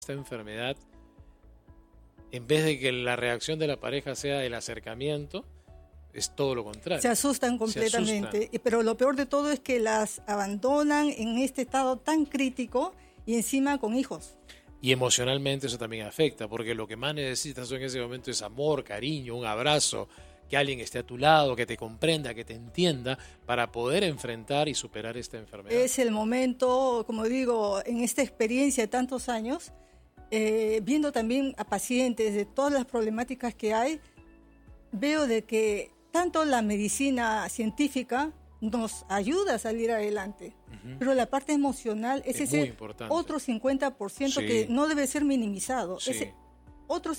esta enfermedad, en vez de que la reacción de la pareja sea el acercamiento, es todo lo contrario. Se asustan completamente, pero lo peor de todo es que las abandonan en este estado tan crítico y encima con hijos. Y emocionalmente eso también afecta, porque lo que más necesitas en ese momento es amor, cariño, un abrazo, que alguien esté a tu lado, que te comprenda, que te entienda, para poder enfrentar y superar esta enfermedad. Es el momento, como digo, en esta experiencia de tantos años, viendo también a pacientes de todas las problemáticas que hay, veo de que tanto la medicina científica nos ayuda a salir adelante, pero la parte emocional es ese muy importante. Otro 50% que no debe ser minimizado. Sí. Ese otro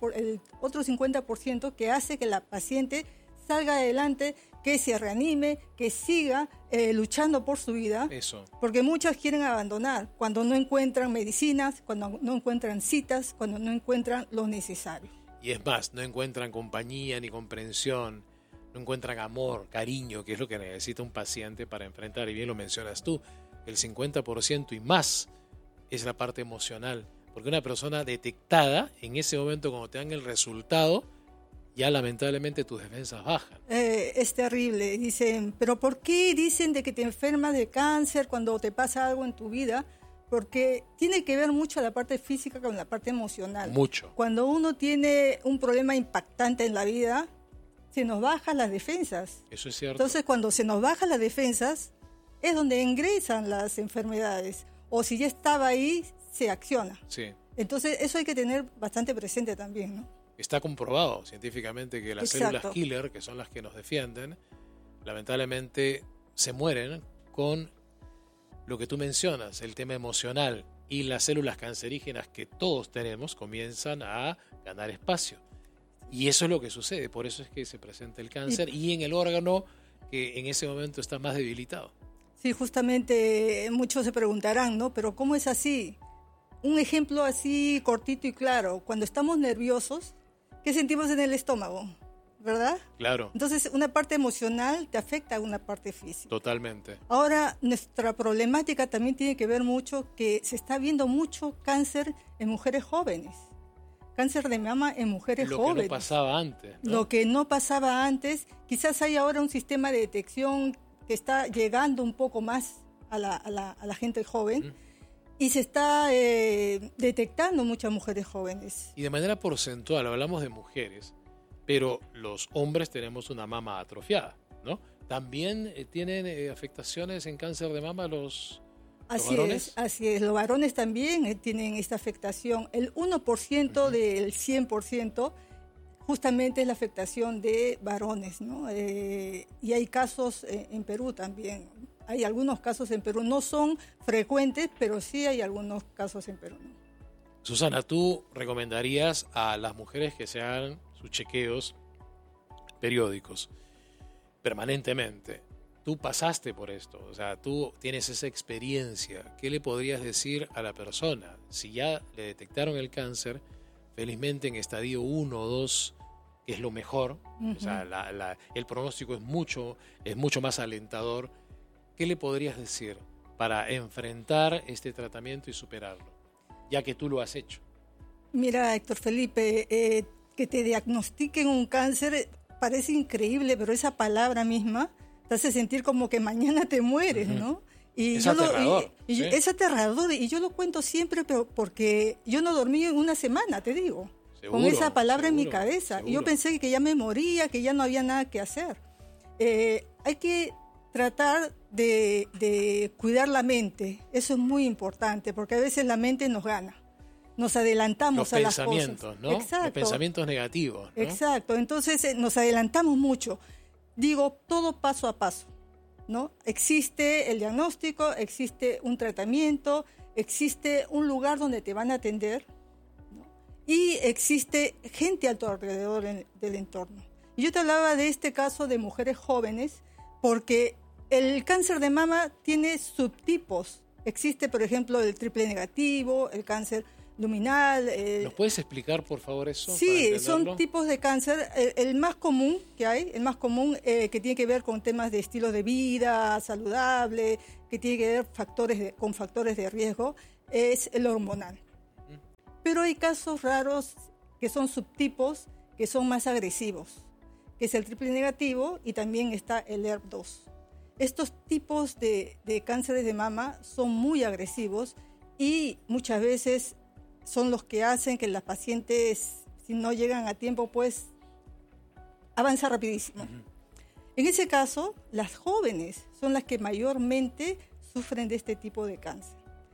50% que hace que la paciente salga adelante, que se reanime, que siga luchando por su vida. Eso. Porque muchas quieren abandonar cuando no encuentran medicinas, cuando no encuentran citas, cuando no encuentran lo necesario. Y es más, no encuentran compañía ni comprensión, no encuentran amor, cariño, que es lo que necesita un paciente para enfrentar, y bien lo mencionas tú, el 50% y más es la parte emocional, porque una persona detectada, en ese momento cuando te dan el resultado, ya lamentablemente tus defensas bajan. Es terrible, dicen, pero ¿por qué dicen de que te enfermas de cáncer cuando te pasa algo en tu vida? Porque tiene que ver mucho la parte física con la parte emocional. Mucho. Cuando uno tiene un problema impactante en la vida, se nos bajan las defensas. Eso es cierto. Entonces, cuando se nos bajan las defensas, es donde ingresan las enfermedades. O si ya estaba ahí, se acciona. Sí. Entonces, eso hay que tener bastante presente también, ¿no? Está comprobado científicamente que las células killer, que son las que nos defienden, lamentablemente se mueren con lo que tú mencionas, el tema emocional, y las células cancerígenas que todos tenemos comienzan a ganar espacio. Y eso es lo que sucede, por eso es que se presenta el cáncer y en el órgano que en ese momento está más debilitado. Sí, justamente muchos se preguntarán, ¿no? Pero ¿cómo es así? Un ejemplo así cortito y claro, cuando estamos nerviosos, ¿qué sentimos en el estómago? ¿Verdad? Claro. Entonces, una parte emocional te afecta a una parte física. Totalmente. Ahora, nuestra problemática también tiene que ver mucho que se está viendo mucho cáncer en mujeres jóvenes. Cáncer de mama en mujeres jóvenes. Lo que no pasaba antes, ¿no? Lo que no pasaba antes. Quizás hay ahora un sistema de detección que está llegando un poco más a la gente joven. Y se está detectando muchas mujeres jóvenes. Y de manera porcentual, hablamos de mujeres, pero los hombres tenemos una mama atrofiada, ¿no? ¿También tienen afectaciones en cáncer de mama los varones? Así es. Los varones también tienen esta afectación. El 1% del 100% justamente es la afectación de varones, ¿no? Y hay casos en Perú también. Hay algunos casos en Perú, no son frecuentes, pero sí hay algunos casos en Perú, ¿no? Susana, ¿tú recomendarías a las mujeres que se hagan sus chequeos periódicos permanentemente? Tú pasaste por esto, o sea, tú tienes esa experiencia. ¿Qué le podrías decir a la persona? Si ya le detectaron el cáncer, felizmente en estadio 1 o 2, que es lo mejor, o sea, el pronóstico es mucho más alentador. ¿Qué le podrías decir para enfrentar este tratamiento y superarlo, ya que tú lo has hecho? Mira, Héctor Felipe, que te diagnostiquen un cáncer parece increíble, pero esa palabra misma te hace sentir como que mañana te mueres, ¿no? Y es aterrador. ¿Sí? Es aterrador, y yo lo cuento siempre, pero porque yo no dormí en una semana, te digo, con esa palabra en mi cabeza. Y yo pensé que ya me moría, que ya no había nada que hacer. Hay que tratar de cuidar la mente. Eso es muy importante, porque a veces la mente nos gana. Nos adelantamos a las cosas. Los pensamientos, ¿no? Exacto. Los pensamientos negativos, ¿no? Exacto. Entonces nos adelantamos mucho. Digo, todo paso a paso, ¿no? Existe el diagnóstico, existe un tratamiento, existe un lugar donde te van a atender, ¿no? Y existe gente a tu alrededor del entorno. Y yo te hablaba de este caso de mujeres jóvenes porque el cáncer de mama tiene subtipos. Existe, por ejemplo, el triple negativo, el cáncer luminal. ¿Nos puedes explicar, por favor, eso? Sí, son tipos de cáncer. El más común que hay, que tiene que ver con temas de estilo de vida saludable, que tiene que ver con factores de riesgo, es el hormonal. Pero hay casos raros que son subtipos, que son más agresivos, que es el triple negativo y también está el ERP2. Estos tipos de cánceres de mama son muy agresivos y muchas veces son los que hacen que las pacientes, si no llegan a tiempo, pues avanza rapidísimo. En ese caso, las jóvenes son las que mayormente sufren de este tipo de cáncer.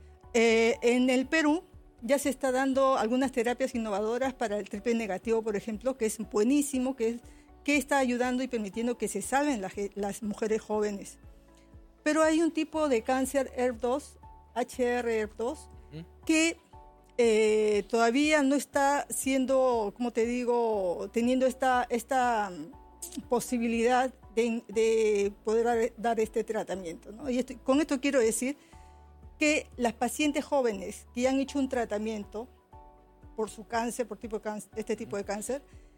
En el Perú ya se está dando algunas terapias innovadoras para el triple negativo, por ejemplo, que es buenísimo, que está ayudando y permitiendo que se salven las mujeres jóvenes. Pero hay un tipo de cáncer ERP2, HR-ERP2, que todavía no está siendo, como te digo, teniendo esta posibilidad de poder dar este tratamiento, ¿no? Y con esto quiero decir que las pacientes jóvenes que ya han hecho un tratamiento por su cáncer, este tipo de cáncer,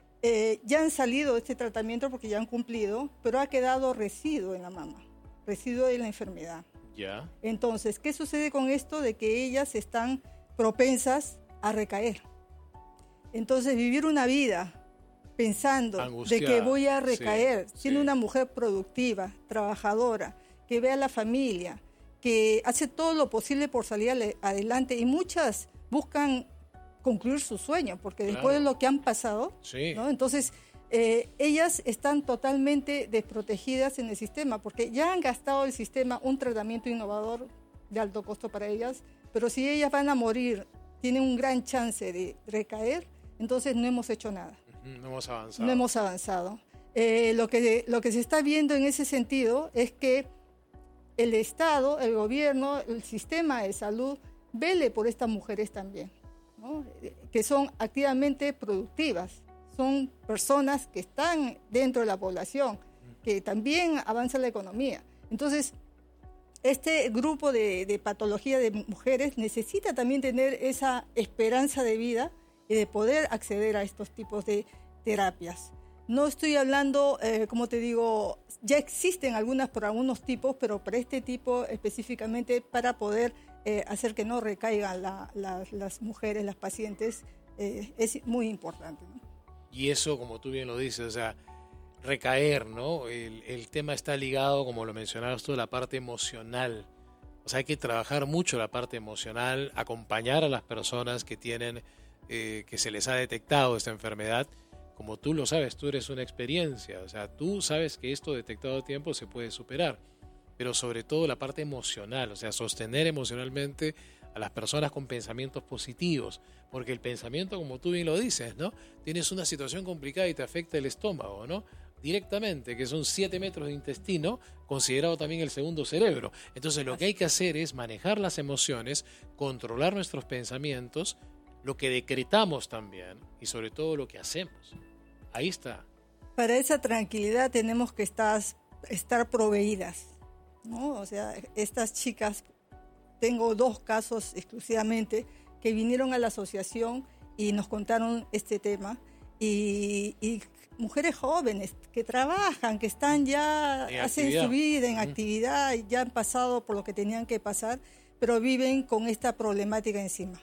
ya han salido de este tratamiento porque ya han cumplido, pero ha quedado residuo en la mama, residuo de la enfermedad. Ya. Entonces, ¿qué sucede con esto? De que ellas están propensas a recaer. Entonces, vivir una vida pensando angustiada, de que voy a recaer, siendo sí. una mujer productiva, trabajadora, que ve a la familia, que hace todo lo posible por salir adelante, y muchas buscan concluir su sueño, porque después de lo que han pasado, sí. ¿no? Entonces ellas están totalmente desprotegidas en el sistema, porque ya han gastado el sistema un tratamiento innovador de alto costo para ellas, pero si ellas van a morir, tienen un gran chance de recaer, entonces no hemos hecho nada. No hemos avanzado. No hemos avanzado. Lo que se está viendo en ese sentido es que el Estado, el gobierno, el sistema de salud vele por estas mujeres también, ¿no? Que son activamente productivas, son personas que están dentro de la población, que también avanza la economía. Entonces, este grupo de patología de mujeres necesita también tener esa esperanza de vida y de poder acceder a estos tipos de terapias. No estoy hablando, como te digo, ya existen algunas por algunos tipos, pero para este tipo específicamente, para poder hacer que no recaigan las mujeres, las pacientes, es muy importante, ¿no? Y eso, como tú bien lo dices, o sea, recaer, ¿no? El tema está ligado, como lo mencionabas tú, a la parte emocional. O sea, hay que trabajar mucho la parte emocional, acompañar a las personas que tienen, que se les ha detectado esta enfermedad. Como tú lo sabes, tú eres una experiencia, o sea, tú sabes que esto detectado a tiempo se puede superar, pero sobre todo la parte emocional, o sea, sostener emocionalmente a las personas con pensamientos positivos, porque el pensamiento, como tú bien lo dices, ¿no? Tienes una situación complicada y te afecta el estómago, ¿no? Directamente, que son 7 metros de intestino, considerado también el segundo cerebro. Entonces lo que hay que hacer es manejar las emociones, controlar nuestros pensamientos, lo que decretamos también y sobre todo lo que hacemos. Ahí está. Para esa tranquilidad tenemos que estar proveídas, ¿no? O sea, estas chicas, tengo 2 casos exclusivamente que vinieron a la asociación y nos contaron este tema, y mujeres jóvenes que trabajan, que están ya, hacen su vida en actividad, y ya han pasado por lo que tenían que pasar, pero viven con esta problemática encima.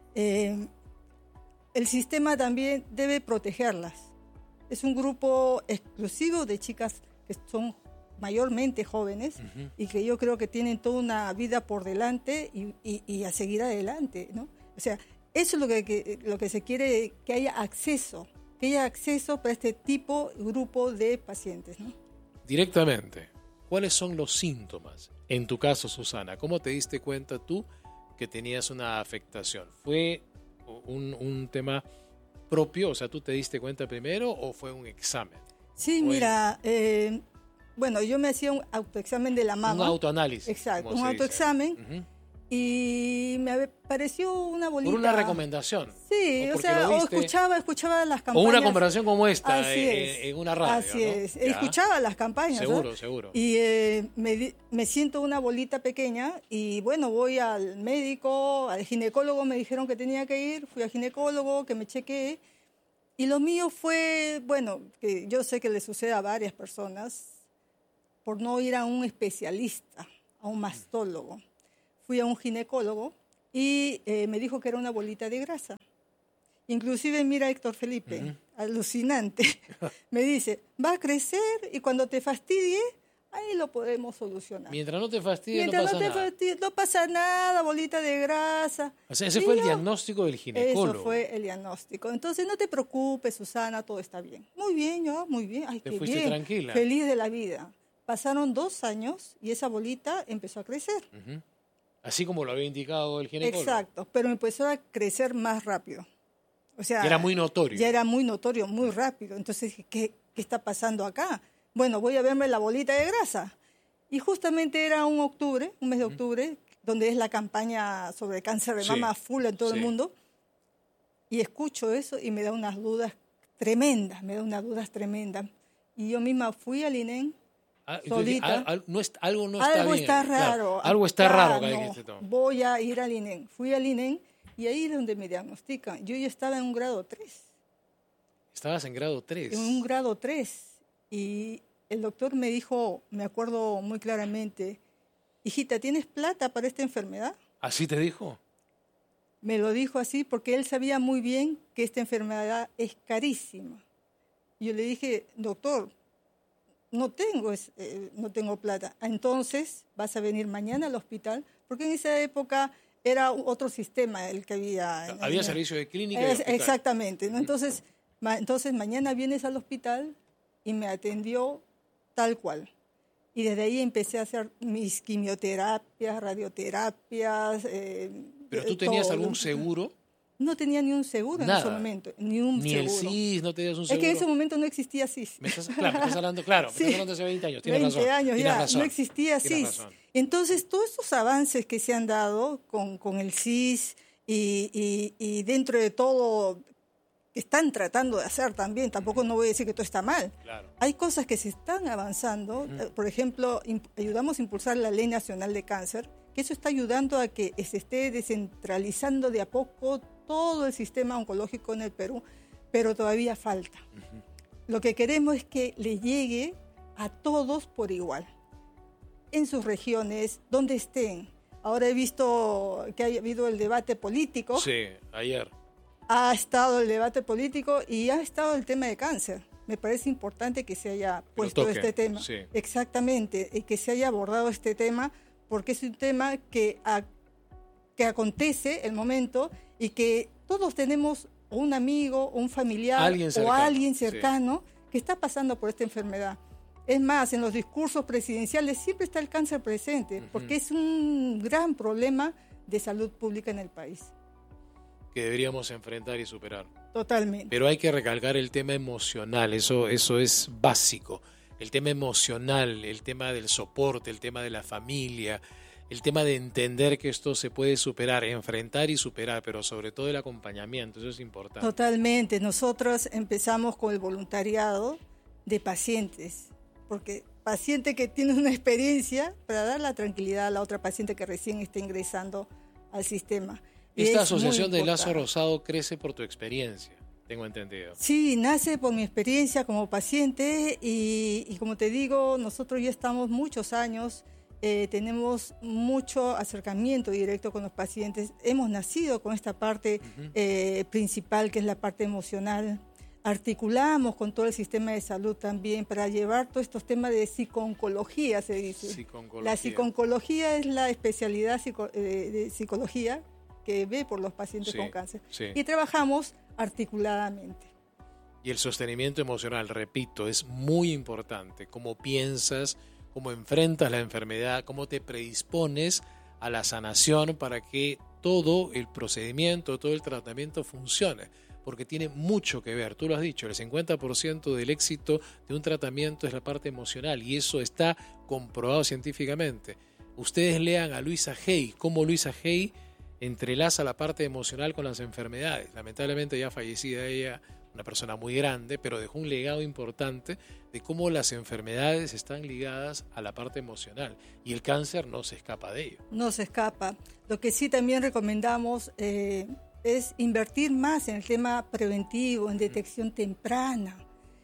El sistema también debe protegerlas. Es un grupo exclusivo de chicas que son mayormente jóvenes y que yo creo que tienen toda una vida por delante y a seguir adelante, ¿no? O sea, eso es lo que se quiere, que haya acceso para este grupo de pacientes, ¿no? Directamente, ¿cuáles son los síntomas? En tu caso, Susana, ¿cómo te diste cuenta tú que tenías una afectación? ¿Fue un tema propio? O sea, ¿tú te diste cuenta primero o fue un examen? Sí, mira, bueno, yo me hacía un autoexamen de la mama. Un autoanálisis. Exacto, un autoexamen. Y me pareció una bolita. Por una recomendación. Sí, o sea, o escuchaba las campañas. O una comparación como esta en una radio. Así es, ¿no? escuchaba las campañas. Seguro, ¿no? seguro. Y me siento una bolita pequeña y bueno, voy al médico, al ginecólogo, me dijeron que tenía que ir, fui al ginecólogo, que me chequeé. Y lo mío fue, bueno, que yo sé que le sucede a varias personas, por no ir a un especialista, a un mastólogo. Fui a un ginecólogo y me dijo que era una bolita de grasa. Inclusive, mira, Héctor Felipe, alucinante. Me dice, va a crecer y cuando te fastidie, ahí lo podemos solucionar. Mientras no te fastidie, Mientras no pasa nada. no pasa nada, bolita de grasa. O sea, ese fue el diagnóstico del ginecólogo. Eso fue el diagnóstico. Entonces, no te preocupes, Susana, todo está bien. Muy bien, yo, muy bien. Ay, Te qué fuiste bien. tranquila. Feliz de la vida. Pasaron 2 años y esa bolita empezó a crecer. Así como lo había indicado el ginecólogo. Exacto, pero empezó a crecer más rápido. O sea, Era muy notorio. Ya era muy notorio, muy rápido. Entonces, ¿qué está pasando acá? Bueno, voy a verme la bolita de grasa. Y justamente era un mes de octubre, donde es la campaña sobre cáncer de mama full en todo el mundo. Y escucho eso y me da unas dudas tremendas, Y yo misma fui al INEM solita. Algo no está bien. Está raro. Claro, algo está raro. Voy a ir al INEM. Fui al INEM y ahí es donde me diagnostican. Yo ya estaba en un grado 3. ¿Estabas en grado 3? En un grado 3. Y el doctor me dijo, me acuerdo muy claramente, hijita, ¿tienes plata para esta enfermedad? ¿Así te dijo? Me lo dijo así porque él sabía muy bien que esta enfermedad es carísima. Y yo le dije, doctor, no tengo plata. Entonces vas a venir mañana al hospital, porque en esa época era otro sistema el que había. Había servicio de clínica y hospital. Exactamente, ¿no? Entonces mañana vienes al hospital y me atendió tal cual. Y desde ahí empecé a hacer mis quimioterapias, radioterapias. ¿Pero tú tenías algún seguro? No tenía ni un seguro en ese momento, ni un seguro. Ni el CIS, no tenías un seguro. Es que en ese momento no existía CIS. Me estás hablando, claro, sí. me estás hablando hace 20 años, tienes 20 razón. años tienes ya, razón. No existía CIS. Entonces, todos estos avances que se han dado con el CIS y dentro de todo que están tratando de hacer también, tampoco no voy a decir que todo está mal. Claro. Hay cosas que se están avanzando. Por ejemplo, ayudamos a impulsar la Ley Nacional de Cáncer, que eso está ayudando a que se esté descentralizando de a poco todo el sistema oncológico en el Perú, pero todavía falta. Lo que queremos es que le llegue a todos por igual, en sus regiones, donde estén. Ahora he visto que ha habido el debate político. Sí, ayer. Ha estado el debate político y ha estado el tema de cáncer. Me parece importante que se haya puesto este tema. Sí. Exactamente, y que se haya abordado este tema, porque es un tema que acontece el momento y que todos tenemos un amigo, un familiar alguien cercano que está pasando por esta enfermedad. Es más, en los discursos presidenciales siempre está el cáncer presente, porque es un gran problema de salud pública en el país. Que deberíamos enfrentar y superar. Totalmente. Pero hay que recalcar el tema emocional, eso es básico. El tema emocional, el tema del soporte, el tema de la familia, el tema de entender que esto se puede superar, enfrentar y superar, pero sobre todo el acompañamiento, eso es importante. Totalmente. Nosotros empezamos con el voluntariado de pacientes, porque paciente que tiene una experiencia para dar la tranquilidad a la otra paciente que recién está ingresando al sistema. Esta asociación de Lazo Rosado crece por tu experiencia, tengo entendido. Sí, nace por mi experiencia como paciente y como te digo, nosotros ya estamos muchos años, tenemos mucho acercamiento directo con los pacientes. Hemos nacido con esta parte principal, que es la parte emocional. Articulamos con todo el sistema de salud también para llevar todos estos temas de psico-oncología, se dice. Psico-oncología. La psico-oncología es la especialidad de psicología que ve por los pacientes con cáncer. Sí. Y trabajamos articuladamente. Y el sostenimiento emocional, repito, es muy importante. Cómo piensas, cómo enfrentas la enfermedad, cómo te predispones a la sanación para que todo el procedimiento, todo el tratamiento funcione. Porque tiene mucho que ver, tú lo has dicho, el 50% del éxito de un tratamiento es la parte emocional y eso está comprobado científicamente. Ustedes lean a Luisa Hay, cómo Luisa Hay entrelaza la parte emocional con las enfermedades. Lamentablemente ya fallecida ella, una persona muy grande, pero dejó un legado importante de cómo las enfermedades están ligadas a la parte emocional y el cáncer no se escapa de ello. No se escapa. Lo que sí también recomendamos es invertir más en el tema preventivo, en detección temprana.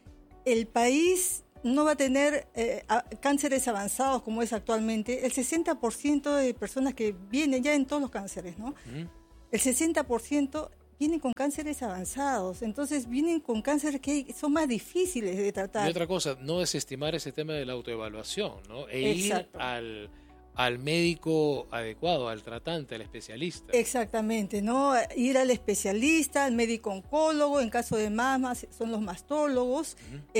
El país no va a tener cánceres avanzados como es actualmente. El 60% de personas que vienen ya en todos los cánceres, ¿no? El 60% vienen con cánceres avanzados, entonces vienen con cánceres que son más difíciles de tratar. Y otra cosa, no desestimar ese tema de la autoevaluación, ¿no? E Exacto. ir al médico adecuado, al tratante, al especialista. Exactamente, ¿no? Ir al especialista, al médico oncólogo, en caso de mamas son los mastólogos,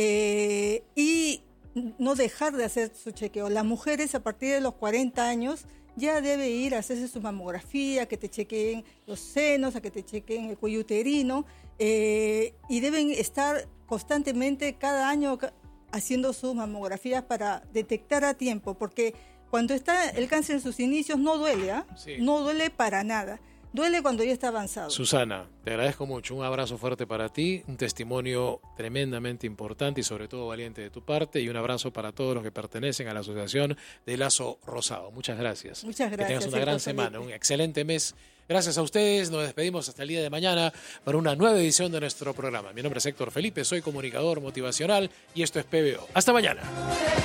y no dejar de hacer su chequeo. Las mujeres a partir de los 40 años ya debe ir a hacerse su mamografía, que te chequeen los senos, a que te chequeen el cuello uterino, y deben estar constantemente cada año haciendo sus mamografías para detectar a tiempo, porque cuando está el cáncer en sus inicios no duele, ¿ah? Sí. No duele para nada. Duele cuando ya está avanzado. Susana, te agradezco mucho. Un abrazo fuerte para ti, un testimonio tremendamente importante y sobre todo valiente de tu parte, y un abrazo para todos los que pertenecen a la Asociación de Lazo Rosado. Muchas gracias. Muchas gracias. Que tengas una gran semana, un excelente mes. Gracias a ustedes. Nos despedimos hasta el día de mañana para una nueva edición de nuestro programa. Mi nombre es Héctor Felipe, soy comunicador motivacional y esto es PBO. Hasta mañana.